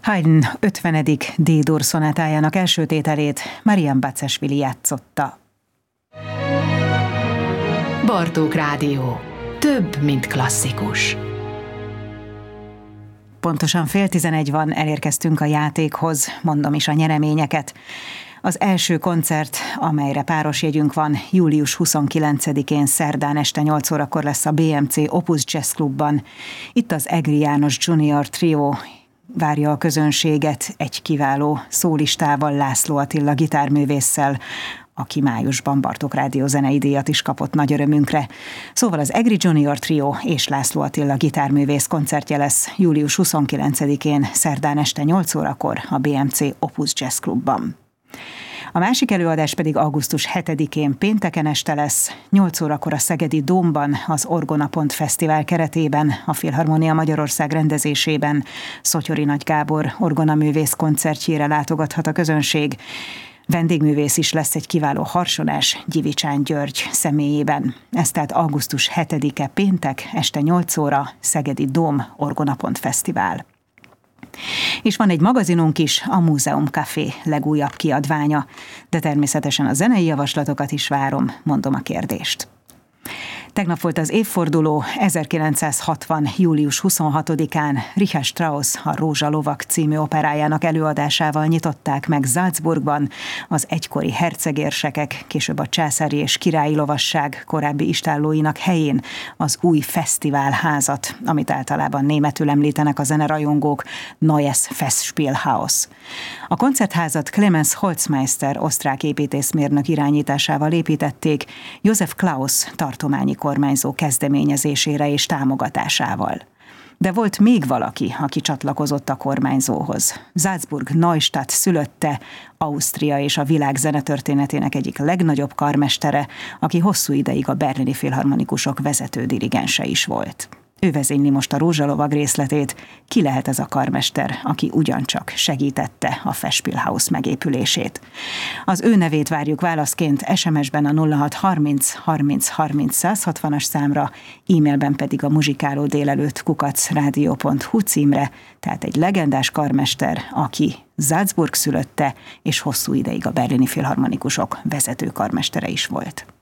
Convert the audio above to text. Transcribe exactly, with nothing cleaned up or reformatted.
Haydn ötvenedik D-dur szonátájának első tételét Marian Bacesvili játszotta. Bartók Rádió. Több, mint klasszikus. Pontosan fél tizenegy van, elérkeztünk a játékhoz, mondom is a nyereményeket. Az első koncert, amelyre páros jegyünk van, július huszonkilencedikén szerdán este nyolc órakor lesz a bé em cé Opus Jazz Klubban. Itt az Egri János Junior Trio várja a közönséget egy kiváló szólistával, László Attila gitárművésszel, aki májusban Bartók Rádió zenei díjat is kapott nagy örömünkre. Szóval az Egri Junior Trio és László Attila gitárművész koncertje lesz július huszonkilencedikén szerdán este nyolc órakor a bé em cé Opus Jazz Klubban. A másik előadás pedig augusztus hetedikén pénteken este lesz, nyolc órakor a Szegedi Dómban, az Orgona Pont Fesztivál keretében, a Filharmonia Magyarország rendezésében Szotyori Nagy Gábor orgonaművész koncertjére látogathat a közönség. Vendégművész is lesz egy kiváló harsonás, Gyivicsán György személyében. Ez tehát augusztus hetedike péntek, este nyolc óra, Szegedi Dóm, Orgona Pont Fesztivál. És van egy magazinunk is, a Múzeum Café legújabb kiadványa, de természetesen a zenei javaslatokat is várom, mondom a kérdést. Tegnap volt az évforduló, ezerkilencszázhatvan. július huszonhatodikán Richard Strauss a Rózsalovak című operájának előadásával nyitották meg Salzburgban az egykori hercegérsekek, később a császári és királyi lovasság korábbi istállóinak helyén az új fesztiválházat, amit általában németül említenek a zenerajongók, Neues Festspielhaus. A koncertházat Clemens Holzmeister osztrák építészmérnök irányításával építették, Josef Klaus tartományi kormányzó kezdeményezésére és támogatásával. De volt még valaki, aki csatlakozott a kormányzóhoz. Salzburg Neustadt szülötte, Ausztria és a világ zenetörténetének egyik legnagyobb karmestere, aki hosszú ideig a berlini filharmonikusok vezető dirigense is volt. Ő vezényli most a Rózsalovag részletét. Ki lehet ez a karmester, aki ugyancsak segítette a Festspielhaus megépülését? Az ő nevét várjuk válaszként es em es-ben a nulla hat harminc harminc harminc száz hatvanas számra, e-mailben pedig a muzsikáló délelőtt kukac rádió pont hu címre, tehát egy legendás karmester, aki Salzburg szülötte, és hosszú ideig a berlini filharmonikusok vezető karmestere is volt.